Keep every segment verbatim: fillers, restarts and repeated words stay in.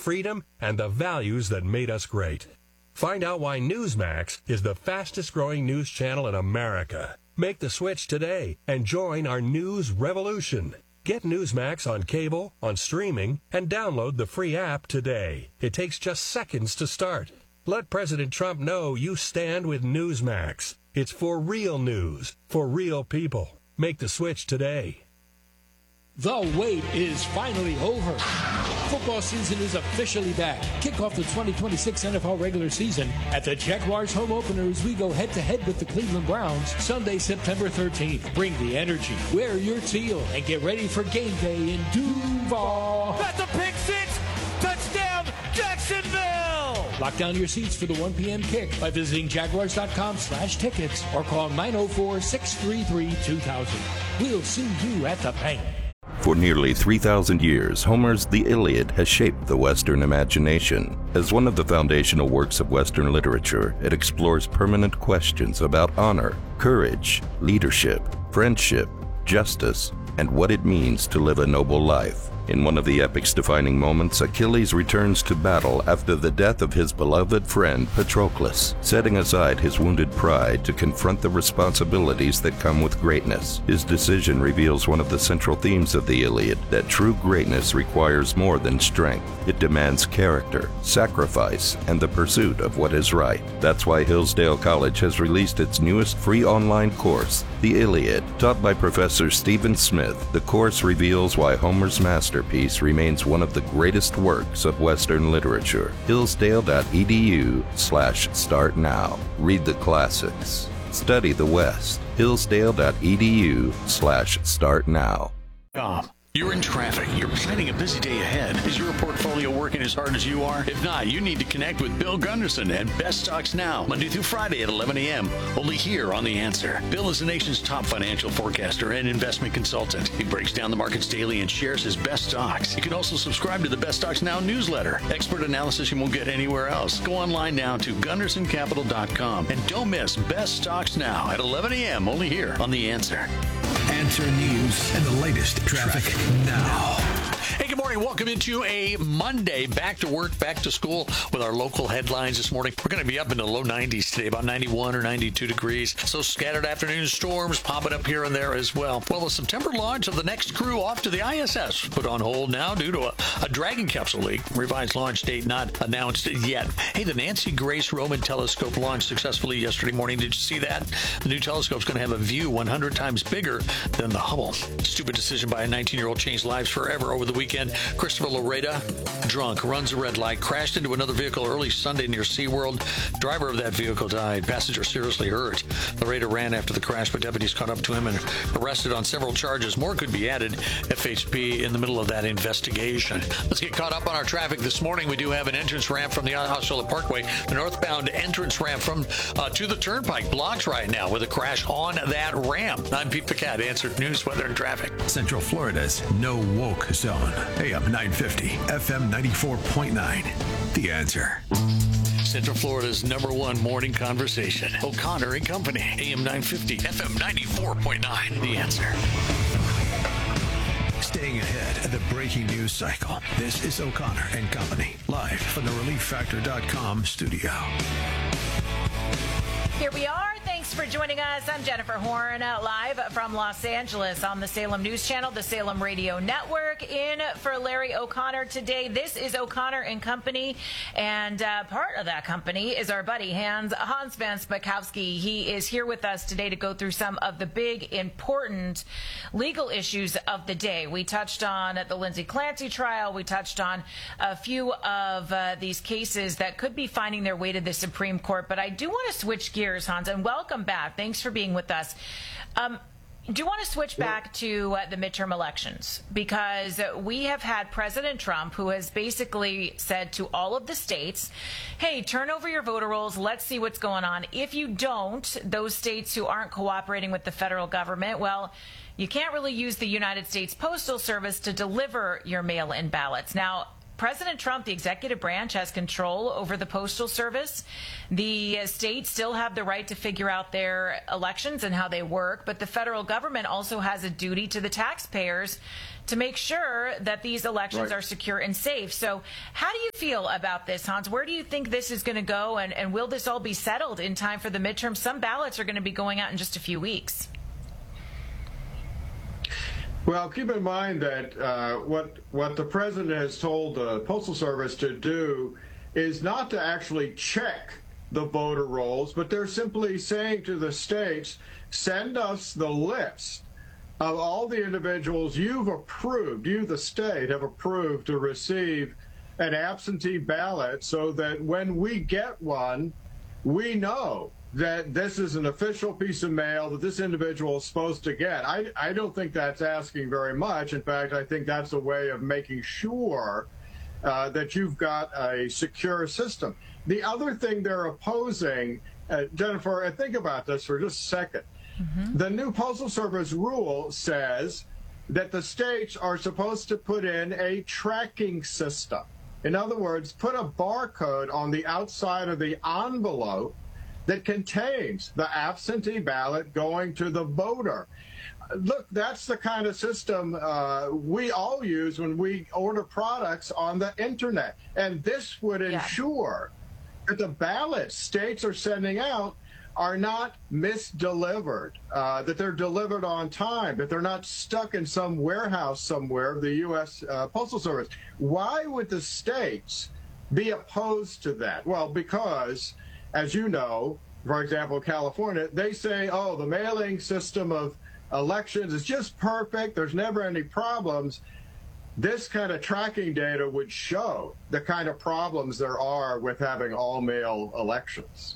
freedom, and the values that made us great. Find out why Newsmax is the fastest-growing news channel in America. Make the switch today and join our news revolution. Get Newsmax on cable, on streaming, and download the free app today. It takes just seconds to start. Let President Trump know you stand with Newsmax. It's for real news, for real people. Make the switch today. The wait is finally over. Football season is officially back. Kick off the twenty twenty-six N F L regular season at the Jaguars home opener as we go head-to-head with the Cleveland Browns Sunday, September thirteenth. Bring the energy, wear your teal, and get ready for game day in Duval. That's a pick six! Touchdown, Jacksonville! Lock down your seats for the one p.m. kick by visiting jaguars.com slash tickets or call nine oh four, six three three, two thousand. We'll see you at the bank. For nearly three thousand years, Homer's The Iliad has shaped the Western imagination. As one of the foundational works of Western literature, it explores permanent questions about honor, courage, leadership, friendship, justice, and what it means to live a noble life. In one of the epic's defining moments, Achilles returns to battle after the death of his beloved friend Patroclus, setting aside his wounded pride to confront the responsibilities that come with greatness. His decision reveals one of the central themes of the Iliad, that true greatness requires more than strength. It demands character, sacrifice, and the pursuit of what is right. That's why Hillsdale College has released its newest free online course, The Iliad. Taught by Professor Stephen Smith, the course reveals why Homer's masterpiece remains one of the greatest works of Western literature. Hillsdale.edu slash start now. Read the classics. Study the West. Hillsdale.edu slash start now. You're in traffic. You're planning a busy day ahead. Is your portfolio working as hard as you are? If not, you need to connect with Bill Gunderson at Best Stocks Now, Monday through Friday at eleven a.m., only here on The Answer. Bill is the nation's top financial forecaster and investment consultant. He breaks down the markets daily and shares his best stocks. You can also subscribe to the Best Stocks Now newsletter. Expert analysis you won't get anywhere else. Go online now to gunderson capital dot com and don't miss Best Stocks Now at eleven a.m., only here on The Answer. Answer News and the latest traffic, traffic now. Hey, good morning. Welcome into a Monday. Back to work, back to school with our local headlines this morning. We're going to be up in the low nineties today, about ninety-one or ninety-two degrees. So scattered afternoon storms popping up here and there as well. Well, the September launch of the next crew off to the I S S put on hold now due to a, a Dragon capsule leak. Revised launch date not announced yet. Hey, the Nancy Grace Roman telescope launched successfully yesterday morning. Did you see that? The new telescope's going to have a view one hundred times bigger than the Hubble. Stupid decision by a nineteen-year-old changed lives forever over the weekend. Christopher Loretta, drunk, runs a red light, crashed into another vehicle early Sunday near SeaWorld. Driver of that vehicle died. Passenger seriously hurt. Loretta ran after the crash, but deputies caught up to him and arrested on several charges. More could be added. F H P in the middle of that investigation. Let's get caught up on our traffic this morning. We do have an entrance ramp from the Osceola Parkway. The northbound entrance ramp from uh, to the Turnpike blocks right now with a crash on that ramp. I'm Pete Pacat, Answered News, Weather, and Traffic. Central Florida's no woke zone. A M nine fifty, F M ninety-four point nine. The Answer. Central Florida's number one morning conversation. O'Connor and Company. A M nine fifty, F M ninety-four point nine. The Answer. Staying ahead of the breaking news cycle. This is O'Connor and Company, live from the relief factor dot com studio. Here we are. Thanks for joining us. I'm Jennifer Horn, uh, live from Los Angeles on the Salem News Channel, the Salem Radio Network. In for Larry O'Connor today. This is O'Connor and Company, and uh, part of that company is our buddy Hans Hans Van Spakovsky. He is here with us today to go through some of the big, important legal issues of the day. We touched on the Lindsay Clancy trial. We touched on a few of uh, these cases that could be finding their way to the Supreme Court. But I do want to switch gears, Hans, and welcome back. Thanks for being with us. Um, do you want to switch back to uh, the midterm elections? Because uh, we have had President Trump, who has basically said to all of the states, hey, turn over your voter rolls. Let's see what's going on. If you don't, those states who aren't cooperating with the federal government, well, you can't really use the United States Postal Service to deliver your mail-in ballots. Now, President Trump, the executive branch, has control over the Postal Service. The states still have the right to figure out their elections and how they work, but the federal government also has a duty to the taxpayers to make sure that these elections right. are secure and safe. So how do you feel about this, Hans? Where do you think this is going to go, and, and will this all be settled in time for the midterm? Some ballots are going to be going out in just a few weeks. Well, keep in mind that uh, what what the president has told the Postal Service to do is not to actually check the voter rolls, but they're simply saying to the states, send us the list of all the individuals you've approved, you, the state, have approved to receive an absentee ballot, so that when we get one, we know that this is an official piece of mail that this individual is supposed to get. I, I don't think that's asking very much. In fact, I think that's a way of making sure uh, that you've got a secure system. The other thing they're opposing, uh, Jennifer, and think about this for just a second. Mm-hmm. The new Postal Service rule says that the states are supposed to put in a tracking system. In other words, put a barcode on the outside of the envelope that contains the absentee ballot going to the voter. Look, that's the kind of system uh, we all use when we order products on the internet. And this would Yeah. ensure that the ballots states are sending out are not misdelivered, uh, that they're delivered on time, that they're not stuck in some warehouse somewhere of the U S Uh, Postal Service. Why would the states be opposed to that? Well, because, as you know, for example, California, they say, oh, the mailing system of elections is just perfect. There's never any problems. This kind of tracking data would show the kind of problems there are with having all-mail elections.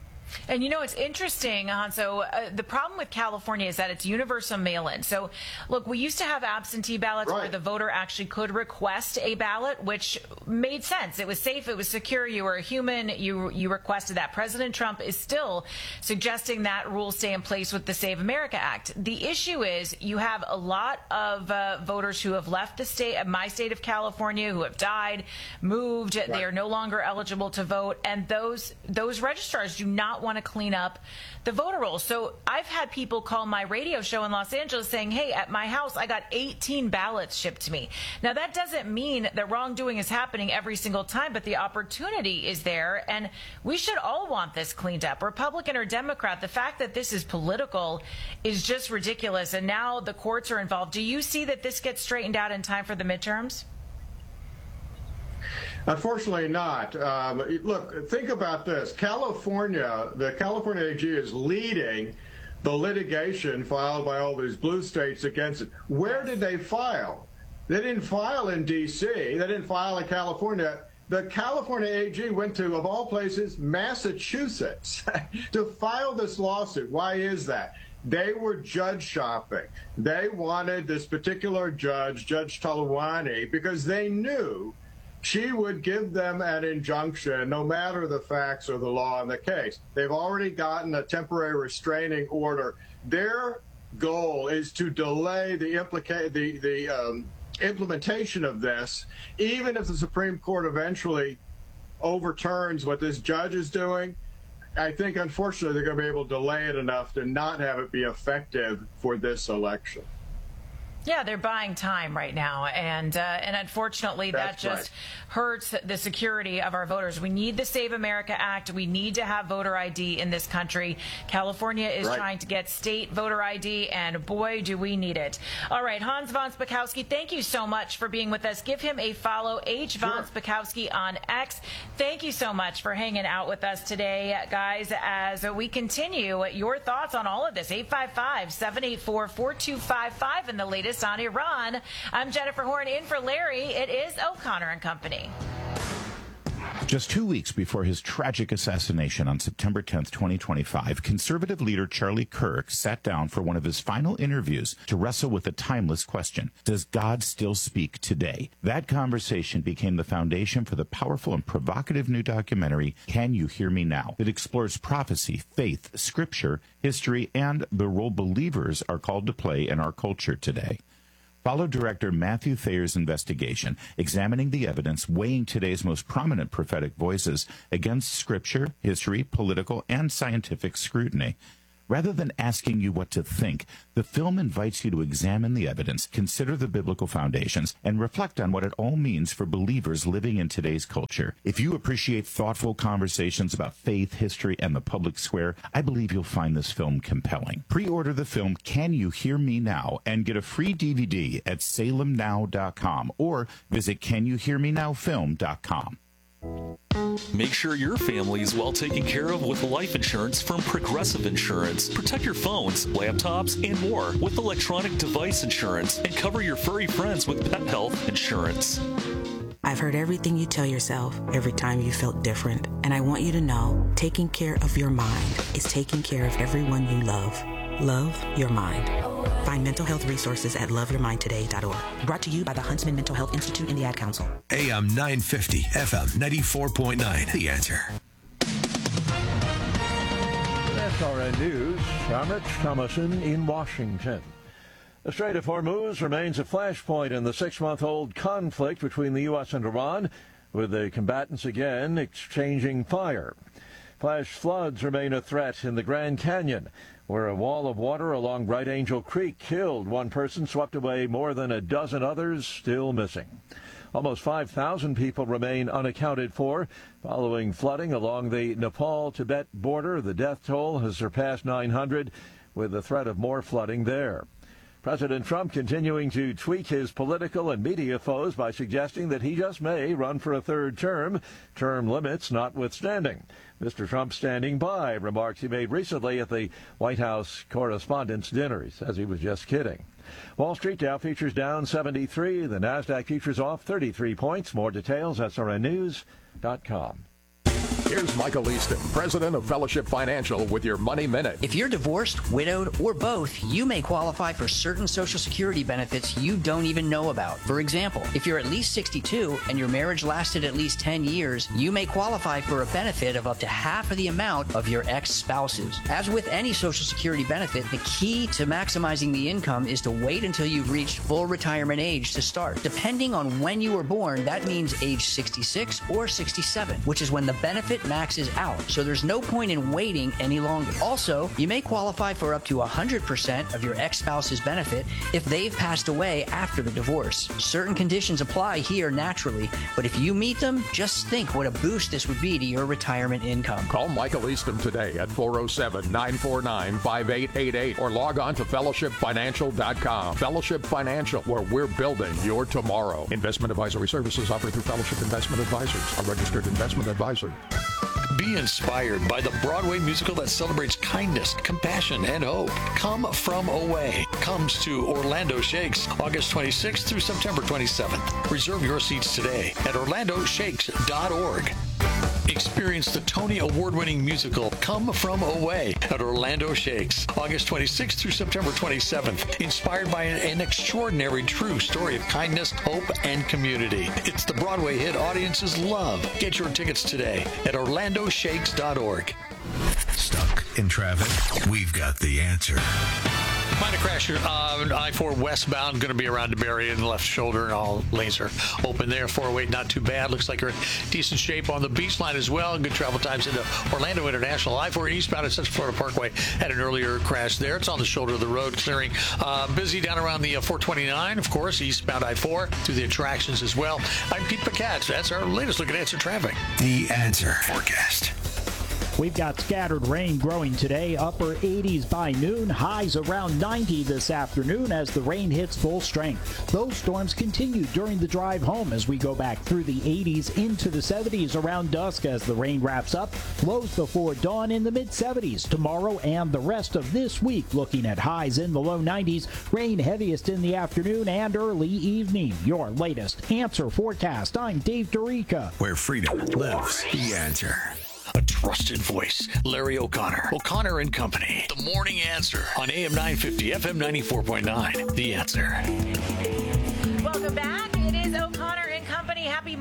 And you know, it's interesting, Hanso, uh, the problem with California is that it's universal mail-in. So, look, we used to have absentee ballots Right. where the voter actually could request a ballot, which made sense. It was safe, it was secure, you were a human, you you requested that. President Trump is still suggesting that rule stay in place with the Save America Act. The issue is you have a lot of uh, voters who have left the state, my state of California, who have died, moved, right. They are no longer eligible to vote, and those those registrars do not want to clean up the voter rolls. So I've had people call my radio show in Los Angeles saying, hey, at my house, I got eighteen ballots shipped to me. Now, that doesn't mean that wrongdoing is happening every single time, but the opportunity is there, and we should all want this cleaned up, Republican or Democrat. The fact that this is political is just ridiculous, and now the courts are involved. Do you see that this gets straightened out in time for the midterms? Unfortunately not. Um, look, think about this. California, the California A G is leading the litigation filed by all these blue states against it. Where did they file? They didn't file in D C. They didn't file in California. The California A G went to, of all places, Massachusetts to file this lawsuit. Why is that? They were judge shopping. They wanted this particular judge, Judge Talawani, because they knew she would give them an injunction no matter the facts or the law in the case. They've already gotten a temporary restraining order. Their goal is to delay the, implica- the, the um, implementation of this, even if the Supreme Court eventually overturns what this judge is doing. I think, unfortunately, they're going to be able to delay it enough to not have it be effective for this election. Yeah, they're buying time right now, and uh, and unfortunately, That's that just right. hurts the security of our voters. We need the Save America Act. We need to have voter I D in this country. California is Right. trying to get state voter I D, and boy, do we need it. All right, Hans von Spakovsky, thank you so much for being with us. Give him a follow, H. Von Sure. Spakovsky on X. Thank you so much for hanging out with us today, guys, as we continue your thoughts on all of this. eight five five, seven eight four, four two five five and the latest on Iran. I'm Jennifer Horn in for Larry. It is O'Connor and Company. Just two weeks before his tragic assassination on September tenth, twenty twenty-five, conservative leader Charlie Kirk sat down for one of his final interviews to wrestle with a timeless question. Does God still speak today? That conversation became the foundation for the powerful and provocative new documentary, Can You Hear Me Now? It explores prophecy, faith, scripture, history, and the role believers are called to play in our culture today. Follow director Matthew Thayer's investigation, examining the evidence, weighing today's most prominent prophetic voices against scripture, history, political, and scientific scrutiny. Rather than asking you what to think, the film invites you to examine the evidence, consider the biblical foundations, and reflect on what it all means for believers living in today's culture. If you appreciate thoughtful conversations about faith, history, and the public square, I believe you'll find this film compelling. Pre-order the film Can You Hear Me Now and get a free D V D at salem now dot com or visit can you hear me now film dot com. Make sure your family is well taken care of with life insurance from Progressive Insurance. Protect your phones, laptops, and more with electronic device insurance and cover your furry friends with pet health insurance. I've heard everything you tell yourself every time you felt different, and I want you to know taking care of your mind is taking care of everyone you love. Love your mind. Find mental health resources at love your mind today dot org. Brought to you by the Huntsman Mental Health Institute and the Ad Council. A M nine fifty, F M ninety-four point nine. The Answer. S R N News, I'm Rich Thomason in Washington. The Strait of Hormuz remains a flashpoint in the six-month-old conflict between the U S and Iran, with the combatants again exchanging fire. Flash floods remain a threat in the Grand Canyon, where a wall of water along Bright Angel Creek killed one person, swept away more than a dozen others, still missing. Almost five thousand people remain unaccounted for following flooding along the Nepal-Tibet border. The death toll has surpassed nine hundred, with the threat of more flooding there. President Trump continuing to tweak his political and media foes by suggesting that he just may run for a third term, term limits notwithstanding. Mister Trump standing by remarks he made recently at the White House Correspondents' Dinner. He says he was just kidding. Wall Street Dow futures down seventy-three. The NASDAQ futures off thirty-three points. More details, S R N news dot com. Here's Michael Easton, president of Fellowship Financial, with your Money Minute. If you're divorced, widowed, or both, you may qualify for certain Social Security benefits you don't even know about. For example, if you're at least sixty-two and your marriage lasted at least ten years, you may qualify for a benefit of up to half of the amount of your ex-spouse's. As with any Social Security benefit, the key to maximizing the income is to wait until you've reached full retirement age to start. Depending on when you were born, that means age sixty-six or sixty-seven, which is when the benefit maxes out, so there's no point in waiting any longer. Also, you may qualify for up to one hundred percent of your ex-spouse's benefit if they've passed away after the divorce. Certain conditions apply here naturally, but if you meet them, just think what a boost this would be to your retirement income. Call Michael Easton today at four oh seven, nine four nine, five eight eight eight or log on to fellowship financial dot com. Fellowship Financial, where we're building your tomorrow. Investment advisory services offered through Fellowship Investment Advisors, a registered investment advisor. Be inspired by the Broadway musical that celebrates kindness, compassion, and hope. Come From Away comes to Orlando Shakes August twenty-sixth through September twenty-seventh. Reserve your seats today at orlando shakes dot org. Experience the Tony Award-winning musical Come From Away at Orlando Shakes August twenty-sixth through September twenty-seventh. Inspired by an, an extraordinary true story of kindness, hope, and community. It's the Broadway hit audiences love. Get your tickets today at orlando shakes dot org. Stuck in traffic? We've got the answer. Minor crash here on I four westbound, going to be around DeBerry in the left shoulder, and all lanes are open there. four oh eight, not too bad. Looks like you're in decent shape on the beach line as well. Good travel times into Orlando International. I four eastbound at Central Florida Parkway had an earlier crash there. It's on the shoulder of the road, clearing. Uh, busy down around the uh, four twenty-nine, of course, eastbound I four through the attractions as well. I'm Pete Pacat. That's our latest look at Answer Traffic. The Answer Forecast. We've got scattered rain growing today, upper eighties by noon, highs around ninety this afternoon as the rain hits full strength. Those storms continue during the drive home as we go back through the eighties into the seventies around dusk as the rain wraps up. Lows before dawn in the mid seventies tomorrow and the rest of this week, looking at highs in the low nineties. Rain heaviest in the afternoon and early evening. Your latest Answer Forecast. I'm Dave Dorica. Where freedom lives. The Answer. A trusted voice, Larry O'Connor. O'Connor and Company. The Morning Answer on A M nine fifty, F M ninety-four point nine. The Answer. Welcome back. It is O'Connor and Company. Happy Monday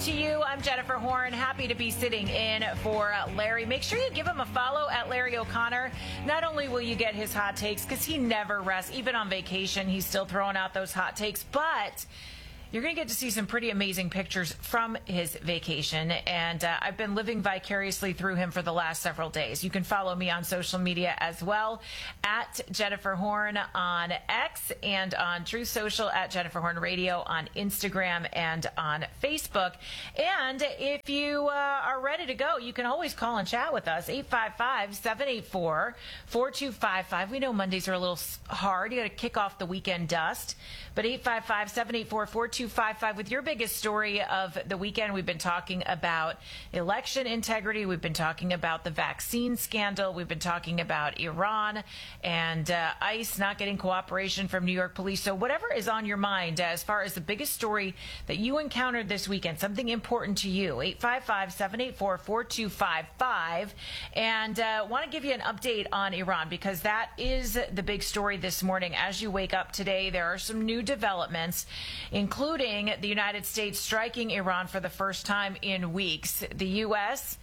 to you. I'm Jennifer Horn. Happy to be sitting in for Larry. Make sure you give him a follow at Larry O'Connor. Not only will you get his hot takes, because he never rests, even on vacation, he's still throwing out those hot takes, but you're going to get to see some pretty amazing pictures from his vacation, and uh, I've been living vicariously through him for the last several days. You can follow me on social media as well, at Jennifer Horn on X and on Truth Social, at Jennifer Horn Radio on Instagram and on Facebook. And if you uh, are ready to go, you can always call and chat with us, eight five five, seven eight four, four two five five. We know Mondays are a little hard. You got to kick off the weekend dust, but eight five five, seven eight four, four two five five with your biggest story of the weekend. We've been talking about election integrity. We've been talking about the vaccine scandal. We've been talking about Iran and uh, ICE not getting cooperation from New York police. So whatever is on your mind as far as the biggest story that you encountered this weekend, something important to you, eight five five, seven eight four, four two five five. And uh, want to give you an update on Iran, because that is the big story this morning. As you wake up today, there are some new developments, including the United States striking Iran for the first time in weeks. The U S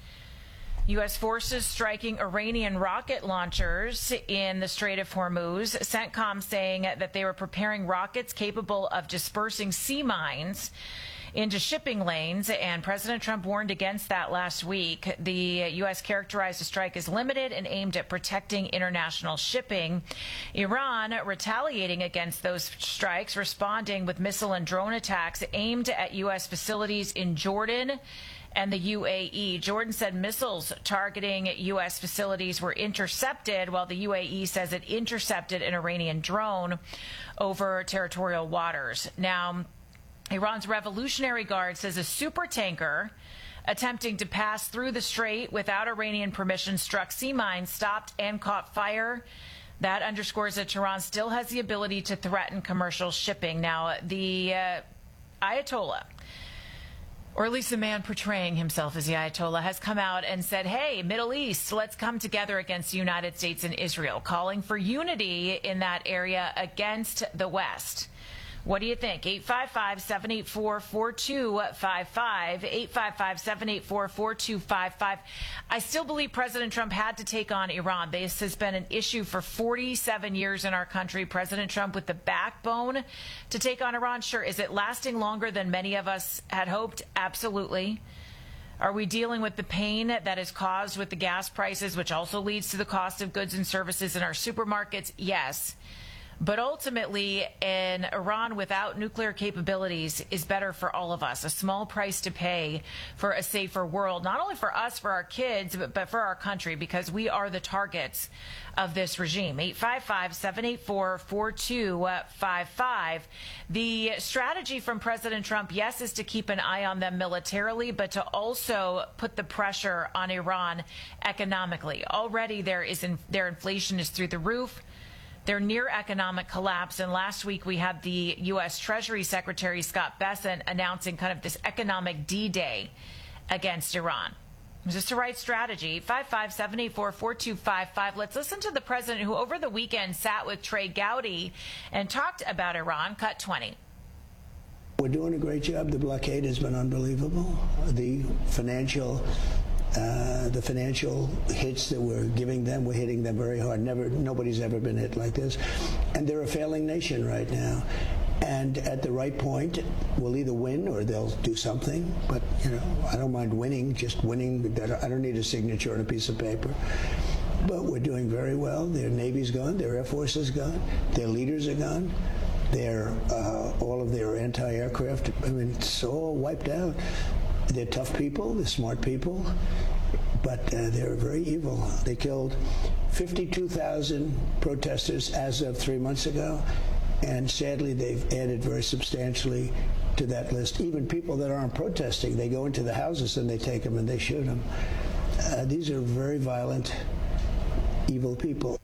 U S forces striking Iranian rocket launchers in the Strait of Hormuz. CENTCOM saying that they were preparing rockets capable of dispersing sea mines into shipping lanes, and President Trump warned against that last week. The U S characterized the strike as limited and aimed at protecting international shipping. Iran retaliating against those strikes, responding with missile and drone attacks aimed at U S facilities in Jordan and the U A E. Jordan said missiles targeting U S facilities were intercepted, while the U A E says it intercepted an Iranian drone over territorial waters. Now, Iran's Revolutionary Guard says a super tanker attempting to pass through the strait without Iranian permission struck sea mines, stopped, and caught fire. That underscores that Tehran still has the ability to threaten commercial shipping. Now, the uh, Ayatollah, or at least the man portraying himself as the Ayatollah, has come out and said, hey, Middle East, let's come together against the United States and Israel, calling for unity in that area against the West. What do you think? eight five five, seven eight four, four two five five, eight five five, seven eight four, four two five five. I still believe President Trump had to take on Iran. This has been an issue for forty-seven years in our country. President Trump with the backbone to take on Iran. Sure. Is it lasting longer than many of us had hoped? Absolutely. Are we dealing with the pain that is caused with the gas prices, which also leads to the cost of goods and services in our supermarkets? Yes. But ultimately, an Iran without nuclear capabilities is better for all of us. A small price to pay for a safer world, not only for us, for our kids, but, but for our country, because we are the targets of this regime. eight five five, seven eight four, four two five five. The strategy from President Trump, yes, is to keep an eye on them militarily, but to also put the pressure on Iran economically. Already there is in, their inflation is through the roof. They're near economic collapse. And last week we had the U S Treasury Secretary Scott Bessent announcing kind of this economic D-Day against Iran. Is this the right strategy? eight five five, seven eight four, four two five five. Let's listen to the president, who over the weekend sat with Trey Gowdy and talked about Iran. Cut twenty. We're doing a great job. The blockade has been unbelievable. The financial Uh, the financial hits that we're giving them, we're hitting them very hard. Never, nobody's ever been hit like this. And they're a failing nation right now. And at the right point, we'll either win or they'll do something. But, you know, I don't mind winning, just winning. I don't need a signature on a piece of paper. But we're doing very well. Their Navy's gone. Their Air Force is gone. Their leaders are gone. Their, uh, all of their anti-aircraft, I mean, it's all wiped out. They're tough people, they're smart people, but uh, they're very evil. They killed fifty-two thousand protesters as of three months ago, and sadly they've added very substantially to that list. Even people that aren't protesting, they go into the houses and they take them and they shoot them. Uh, these are very violent, evil people.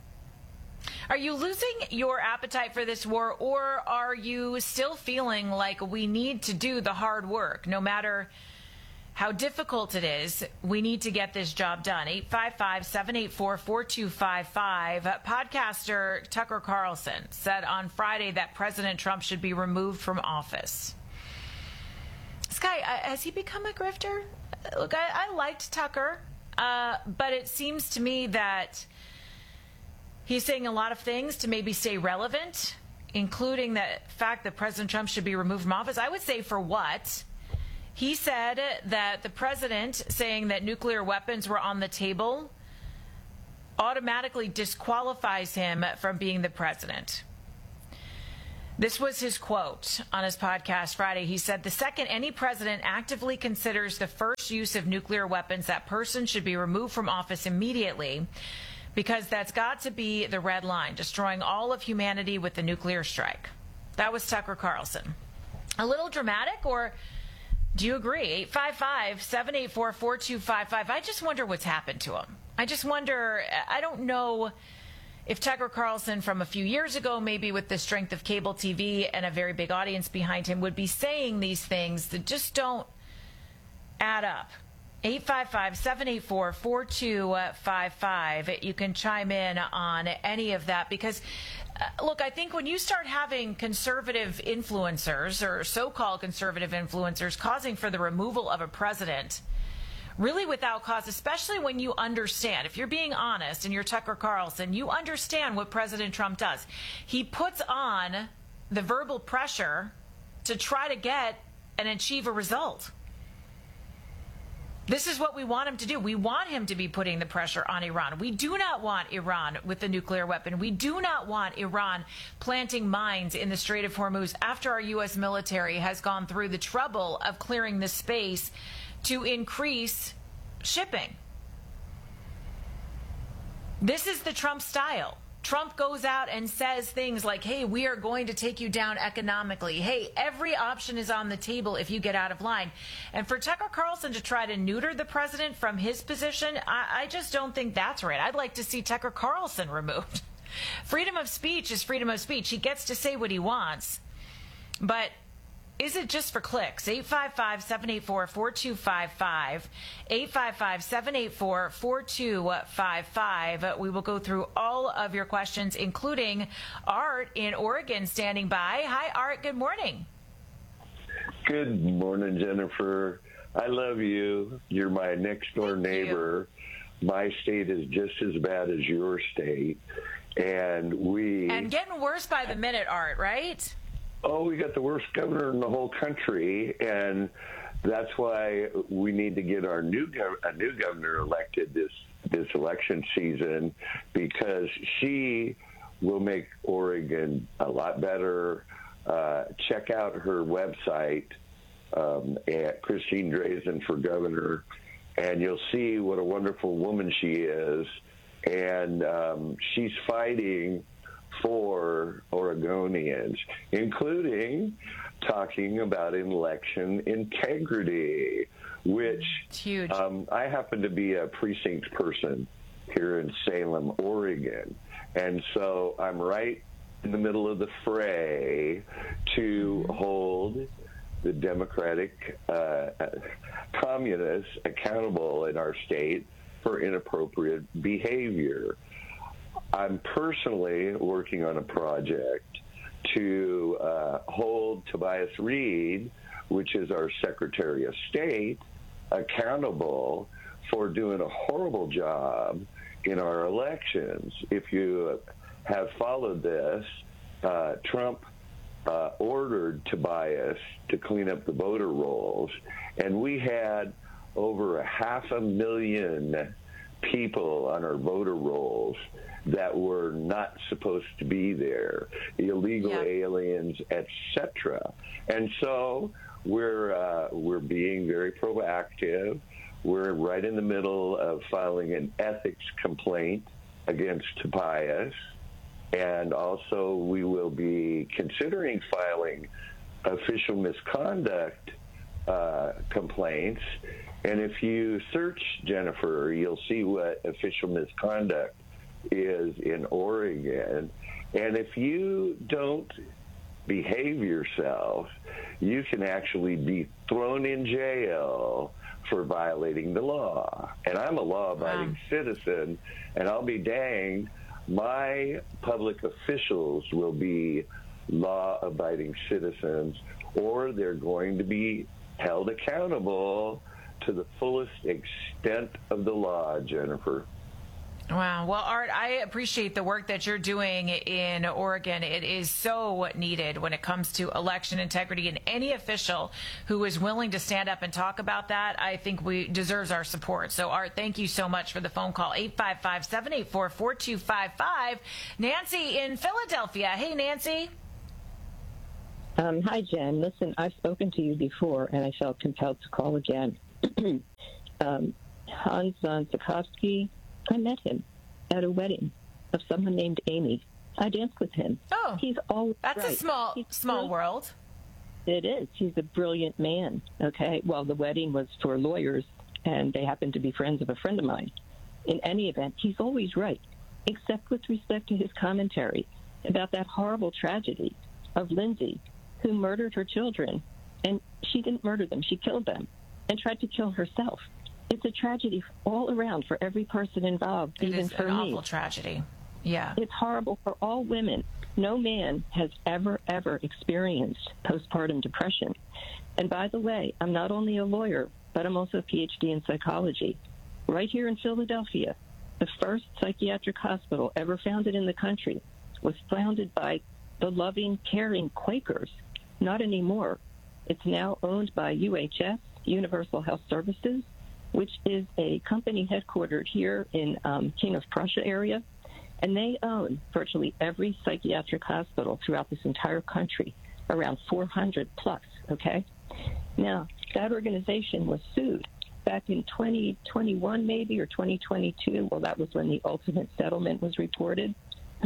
Are you losing your appetite for this war, or are you still feeling like we need to do the hard work? No matter how difficult it is, we need to get this job done. eight five five, seven eight four, four two five five. Podcaster Tucker Carlson said on Friday that President Trump should be removed from office. It's guy, uh, has he become a grifter? Look, I, I liked Tucker, uh, but it seems to me that he's saying a lot of things to maybe stay relevant, including the fact that President Trump should be removed from office. I would say for what? He said that the president saying that nuclear weapons were on the table automatically disqualifies him from being the president. This was his quote on his podcast Friday. He said, the second any president actively considers the first use of nuclear weapons, that person should be removed from office immediately, because that's got to be the red line, destroying all of humanity with the nuclear strike. That was Tucker Carlson. A little dramatic, or do you agree? eight five five, seven eight four, four two five five. I just wonder what's happened to him. I just wonder, I don't know if Tucker Carlson from a few years ago, maybe with the strength of cable T V and a very big audience behind him, would be saying these things that just don't add up. eight five five, seven eight four, four two five five. You can chime in on any of that because, uh, look, I think when you start having conservative influencers or so-called conservative influencers causing for the removal of a president, really without cause, especially when you understand, if you're being honest and you're Tucker Carlson, you understand what President Trump does. He puts on the verbal pressure to try to get and achieve a result. This is what we want him to do. We want him to be putting the pressure on Iran. We do not want Iran with the nuclear weapon. We do not want Iran planting mines in the Strait of Hormuz after our U S military has gone through the trouble of clearing the space to increase shipping. This is the Trump style. Trump goes out and says things like, hey, we are going to take you down economically. Hey, every option is on the table if you get out of line. And for Tucker Carlson to try to neuter the president from his position, I, I just don't think that's right. I'd like to see Tucker Carlson removed. Freedom of speech is freedom of speech. He gets to say what he wants. But is it just for clicks? eight five five, seven eight four, four two five five. eight five five, seven eight four, four two five five. We will go through all of your questions, including Art in Oregon standing by. Hi, Art. Good morning. Good morning, Jennifer. I love you. You're my next door neighbor. You. My state is just as bad as your state. And we... And getting worse by the minute, Art, right? Oh, we got the worst governor in the whole country, and that's why we need to get our new gov- a new governor elected this this election season, because she will make Oregon a lot better. Uh, check out her website um, at Christine Drazan for Governor, and you'll see what a wonderful woman she is, and um, she's fighting for Oregonians, including talking about election integrity, which um, I happen to be a precinct person here in Salem, Oregon. And so I'm right in the middle of the fray to hold the Democratic uh, communists accountable in our state for inappropriate behavior. I'm personally working on a project to uh, hold Tobias Reed, which is our Secretary of State, accountable for doing a horrible job in our elections. If you have followed this, uh, Trump uh, ordered Tobias to clean up the voter rolls, and we had over a half a million people on our voter rolls that were not supposed to be there, illegal yeah. aliens, et cetera. And so we're uh, we're being very proactive. We're right in the middle of filing an ethics complaint against Tobias, and also we will be considering filing official misconduct uh, complaints. And if you search, Jennifer, you'll see what official misconduct is in Oregon. And if you don't behave yourself, you can actually be thrown in jail for violating the law. And I'm a law-abiding wow. citizen, and I'll be danged, my public officials will be law-abiding citizens, or they're going to be held accountable to the fullest extent of the law, Jennifer. Wow. Well, Art, I appreciate the work that you're doing in Oregon. It is so needed when it comes to election integrity, and any official who is willing to stand up and talk about that, I think we deserves our support. So, Art, thank you so much for the phone call. eight five five, seven eight four, four two five five. Nancy in Philadelphia. Hey, Nancy. Um, hi, Jen. Listen, I've spoken to you before, and I felt compelled to call again. um, Hans von Zukovsky, I met him at a wedding of someone named Amy. I danced with him. Oh, he's all that's right. a small, He's small brilliant. world. It is. He's a brilliant man. Okay. Well, the wedding was for lawyers, and they happened to be friends of a friend of mine. In any event, he's always right, except with respect to his commentary about that horrible tragedy of Lindsay, who murdered her children, and she didn't murder them. She killed them and tried to kill herself. It's a tragedy all around for every person involved, It even is for an me. awful tragedy. Yeah. It's horrible for all women. No man has ever, ever experienced postpartum depression. And by the way, I'm not only a lawyer, but I'm also a P H D in psychology. Right here in Philadelphia, the first psychiatric hospital ever founded in the country was founded by the loving, caring Quakers. Not anymore. It's now owned by U H S, Universal Health Services, which is a company headquartered here in um, King of Prussia area. And they own virtually every psychiatric hospital throughout this entire country, around four hundred plus, okay? Now, that organization was sued back in twenty twenty-one maybe, or twenty twenty-two. Well, that was when the ultimate settlement was reported.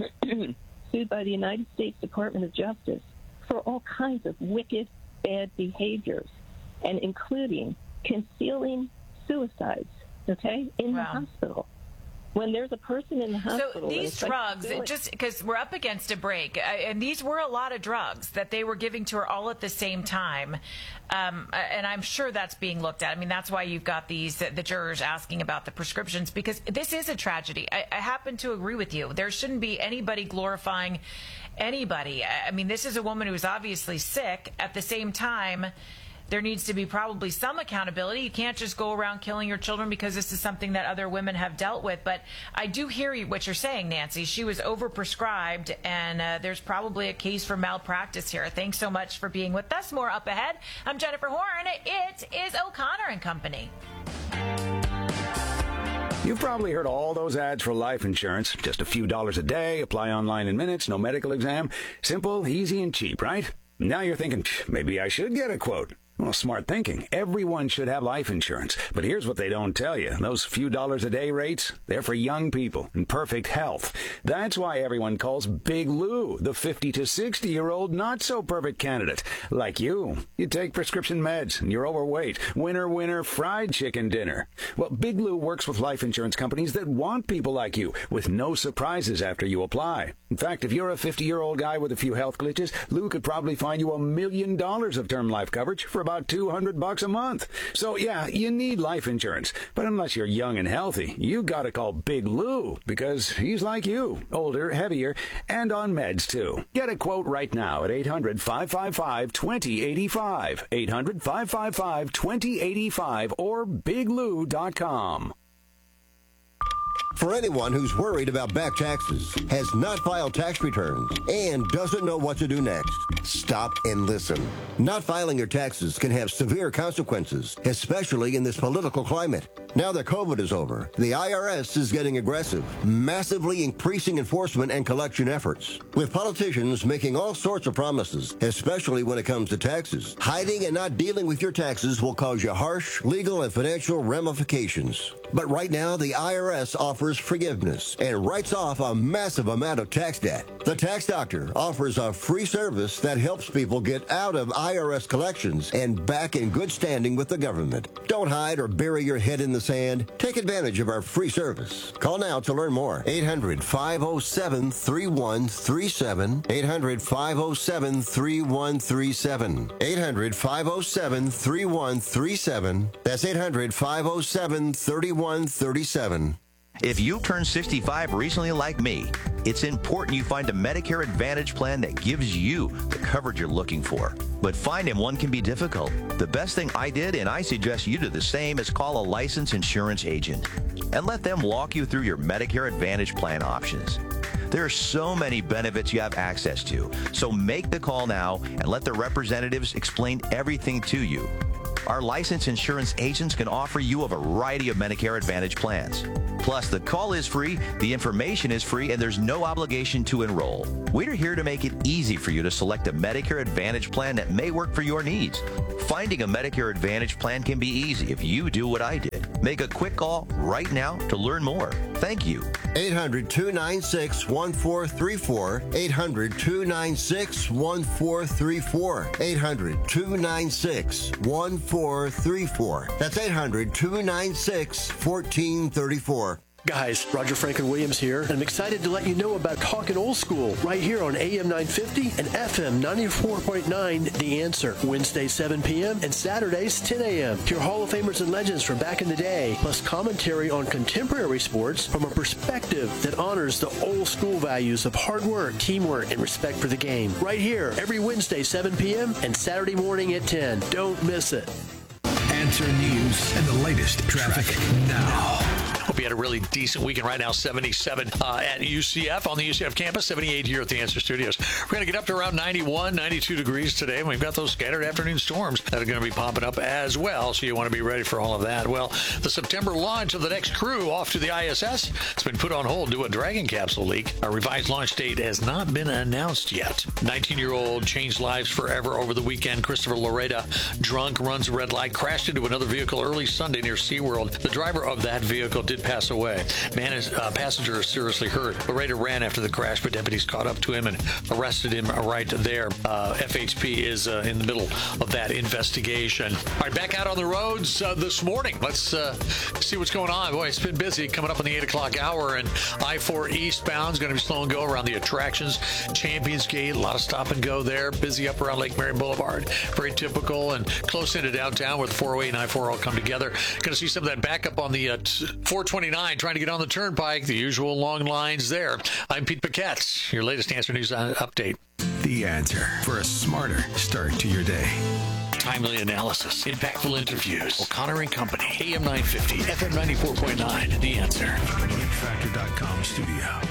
Sued by the United States Department of Justice for all kinds of wicked, bad behaviors, and including concealing suicides, okay, in Wow. the hospital. When there's a person in the hospital... So and these it's like drugs, feeling- just because we're up against a break, uh, and these were a lot of drugs that they were giving to her all at the same time, um, and I'm sure that's being looked at. I mean, that's why you've got these, the jurors asking about the prescriptions, because this is a tragedy. I, I happen to agree with you. There shouldn't be anybody glorifying anybody. I, I mean, this is a woman who's obviously sick. At the same time, there needs to be probably some accountability. You can't just go around killing your children because this is something that other women have dealt with. But I do hear you, what you're saying, Nancy. She was overprescribed, and uh, there's probably a case for malpractice here. Thanks so much for being with us. More up ahead. I'm Jennifer Horn. It is O'Connor and Company. You've probably heard all those ads for life insurance. Just a few dollars a day, apply online in minutes, no medical exam. Simple, easy, and cheap, right? Now you're thinking, maybe I should get a quote. Well, smart thinking. Everyone should have life insurance. But here's what they don't tell you. Those few dollars a day rates, they're for young people in perfect health. That's why everyone calls Big Lou the fifty to sixty-year-old not-so-perfect candidate. Like you. You take prescription meds, and you're overweight. Winner, winner, fried chicken dinner. Well, Big Lou works with life insurance companies that want people like you, with no surprises after you apply. In fact, if you're a fifty-year-old guy with a few health glitches, Lou could probably find you a million dollars of term life coverage for about two hundred bucks a month. So yeah, you need life insurance. But unless you're young and healthy, you gotta call Big Lou, because he's like you, older, heavier, and on meds too. Get a quote right now at eight hundred, five five five, two zero eight five, eight hundred, five five five, two zero eight five, or big lou dot com. For anyone who's worried about back taxes, has not filed tax returns, and doesn't know what to do next, stop and listen. Not filing your taxes can have severe consequences, especially in this political climate. Now that COVID is over, the I R S is getting aggressive, massively increasing enforcement and collection efforts. With politicians making all sorts of promises, especially when it comes to taxes, hiding and not dealing with your taxes will cause you harsh legal and financial ramifications. But right now, the I R S offers forgiveness and writes off a massive amount of tax debt. The Tax Doctor offers a free service that helps people get out of I R S collections and back in good standing with the government. Don't hide or bury your head in the sand. Take advantage of our free service. Call now to learn more. eight hundred, five oh seven, three one three seven. eight hundred, five oh seven, three one three seven. eight hundred, five oh seven, three one three seven. That's eight hundred, five oh seven, three one three seven. If you turned sixty-five recently like me, it's important you find a Medicare Advantage plan that gives you the coverage you're looking for. But finding one can be difficult. The best thing I did, and I suggest you do the same, is call a licensed insurance agent and let them walk you through your Medicare Advantage plan options. There are so many benefits you have access to, so make the call now and let the representatives explain everything to you. Our licensed insurance agents can offer you a variety of Medicare Advantage plans. Plus, the call is free, the information is free, and there's no obligation to enroll. We're here to make it easy for you to select a Medicare Advantage plan that may work for your needs. Finding a Medicare Advantage plan can be easy if you do what I did. Make a quick call right now to learn more. Thank you. eight hundred, two nine six, one four three four. eight hundred, two nine six, one four three four. eight hundred, two nine six, one four three four. That's eight hundred, two nine six, one four three four. Guys, Roger Franklin Williams here, and I'm excited to let you know about Talkin' Old School right here on A M nine fifty and F M ninety-four point nine The Answer. Wednesdays seven p.m. and Saturdays ten a.m. Hear Hall of Famers and legends from back in the day, plus commentary on contemporary sports from a perspective that honors the old school values of hard work, teamwork, and respect for the game. Right here, every Wednesday seven p.m. and Saturday morning at ten. Don't miss it. Answer News and the latest traffic now. Hope you had a really decent weekend. Right now, seventy-seven uh, at U C F, on the U C F campus, seventy-eight here at the Answer Studios. We're going to get up to around ninety-one, ninety-two degrees today, and we've got those scattered afternoon storms that are going to be popping up as well, so you want to be ready for all of that. Well, the September launch of the next crew off to the I S S has been put on hold due to a Dragon capsule leak. A revised launch date has not been announced yet. nineteen-year-old changed lives forever over the weekend. Christopher Loretta, drunk, runs a red light, crashed into another vehicle early Sunday near SeaWorld. The driver of that vehicle did pass away. Man is, uh, passenger is seriously hurt. Loretta ran after the crash, but deputies caught up to him and arrested him right there. Uh, F H P is uh, in the middle of that investigation. All right, back out on the roads uh, this morning. Let's uh, see what's going on. Boy, it's been busy coming up on the eight o'clock hour, and I four eastbound is going to be slow and go around the attractions. Champions Gate, a lot of stop and go there. Busy up around Lake Marion Boulevard. Very typical, and close into downtown where the four oh eight and I four all come together. Going to see some of that backup on the uh, four twenty-nine, trying to get on the turnpike. The usual long lines there. I'm Pete Paquette, your latest Answer News update. The Answer for a smarter start to your day. Timely analysis, impactful interviews. O'Connor and Company, A M nine fifty, F M ninety-four point nine. The Answer. Relief Factor dot com studio.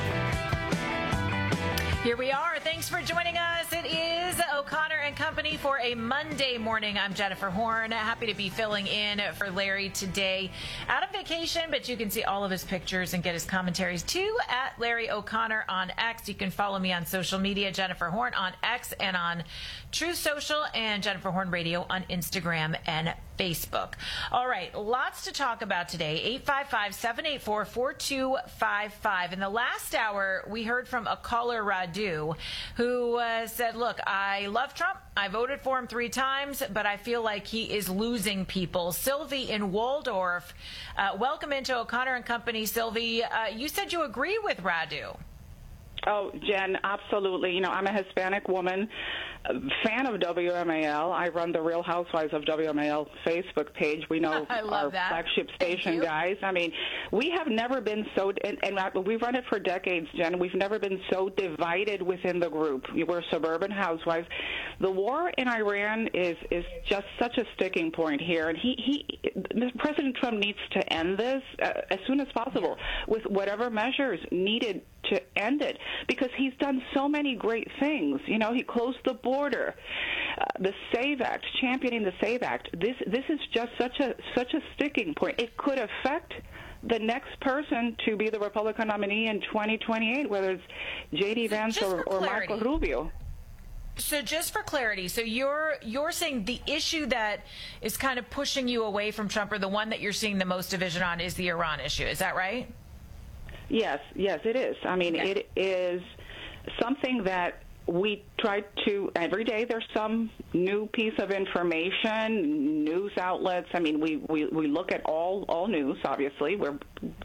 Here we are. Thanks for joining us. It is O'Connor and Company for a Monday morning. I'm Jennifer Horn. Happy to be filling in for Larry today. Out of vacation, but you can see all of his pictures and get his commentaries too at Larry O'Connor on X. You can follow me on social media, Jennifer Horn on X and on True Social, and Jennifer Horn Radio on Instagram and Facebook. All right, lots to talk about today. eight five five, seven eight four, four two five five. In the last hour, we heard from a caller, Radu, who uh, said, look, I love Trump. I voted for him three times, but I feel like he is losing people. Sylvie in Waldorf, uh, welcome into O'Connor and Company. Sylvie, uh, you said you agree with Radu. Oh, Jen, absolutely. You know, I'm a Hispanic woman, fan of W M A L. I run the Real Housewives of W M A L Facebook page. We know our that. flagship station guys. I mean, we have never been so, and, and we've run it for decades, Jen. We've never been so divided within the group. We're suburban housewives. The war in Iran is is just such a sticking point here, and he, he President Trump needs to end this uh, as soon as possible with whatever measures needed to end it, because he's done so many great things. You know, he closed the border, uh, the SAVE Act, championing the SAVE Act. This this is just such a such a sticking point. It could affect the next person to be the Republican nominee in twenty twenty-eight, whether it's J D Vance or, or Marco Rubio. So just for clarity, so you're you're saying the issue that is kind of pushing you away from Trump, or the one that you're seeing the most division on, is the Iran issue. Is that right? Yes, yes, it is. I mean, okay. It is something that we try to, every day there's some new piece of information, news outlets. I mean, we, we, we look at all, all news, obviously. We're,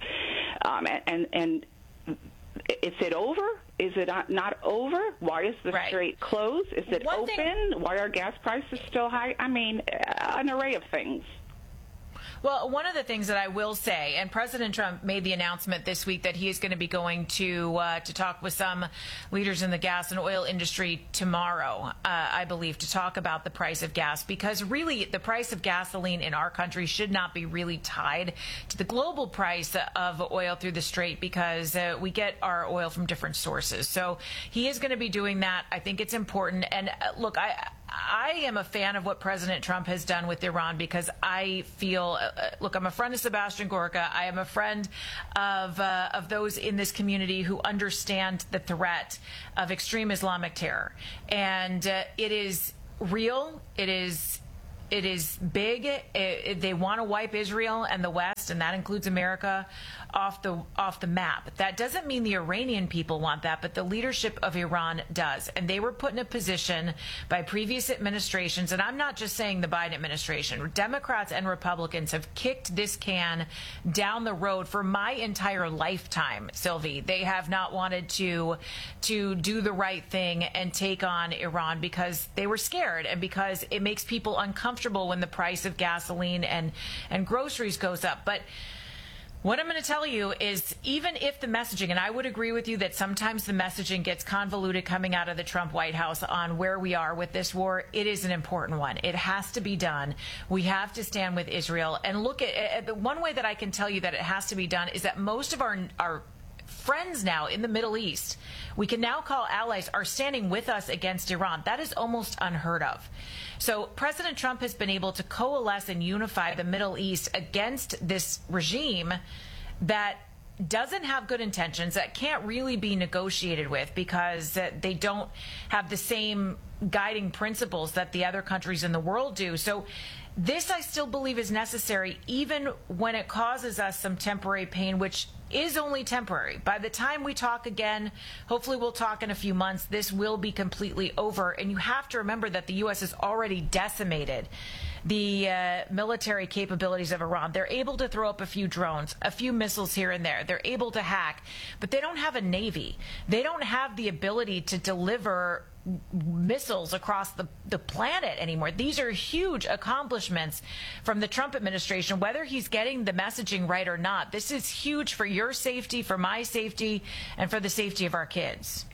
um, and, and is it over? Is it not over? Why is the right. strait closed? Is it One open? Thing- Why are gas prices still high? I mean, an array of things. Well, one of the things that I will say, and President Trump made the announcement this week that he is going to be going to uh, to talk with some leaders in the gas and oil industry tomorrow, uh, I believe, to talk about the price of gas, because really the price of gasoline in our country should not be really tied to the global price of oil through the Strait, because uh, we get our oil from different sources. So he is going to be doing that. I think it's important. And uh, look, I I am a fan of what President Trump has done with Iran, because I feel, uh, look, I'm a friend of Sebastian Gorka. I am a friend of uh, of those in this community who understand the threat of extreme Islamic terror. And uh, it is real. It is It is big. It, it, they want to wipe Israel and the West, and that includes America, off the off the map. That doesn't mean the Iranian people want that, but the leadership of Iran does. And they were put in a position by previous administrations, and I'm not just saying the Biden administration. Democrats and Republicans have kicked this can down the road for my entire lifetime, Sylvie. They have not wanted to to do the right thing and take on Iran because they were scared, and because it makes people uncomfortable when the price of gasoline and and groceries goes up. But what I'm going to tell you is, even if the messaging, and I would agree with you that sometimes the messaging gets convoluted coming out of the Trump White House on where we are with this war, it is an important one. It has to be done. We have to stand with Israel. And look at, at the one way that I can tell you that it has to be done is that most of our our friends now in the Middle East, we can now call allies, are standing with us against Iran. That is almost unheard of. So President Trump has been able to coalesce and unify the Middle East against this regime that doesn't have good intentions, that can't really be negotiated with, because they don't have the same guiding principles that the other countries in the world do. So this, I still believe, is necessary, even when it causes us some temporary pain, which is only temporary. By the time we talk again, hopefully we'll talk in a few months, this will be completely over. And you have to remember that the U S has already decimated the uh, military capabilities of Iran. They're able to throw up a few drones, a few missiles here and there. They're able to hack, but they don't have a navy. They don't have the ability to deliver missiles across the, the planet anymore. These are huge accomplishments from the Trump administration, whether he's getting the messaging right or not. This is huge for your safety, for my safety, and for the safety of our kids.